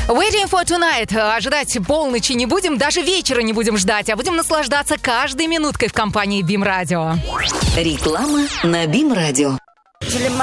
Waiting for tonight. Ожидать полночи не будем, даже вечера не будем ждать, а будем наслаждаться каждой минуткой в компании BIM Radio. Реклама на BIM Radio.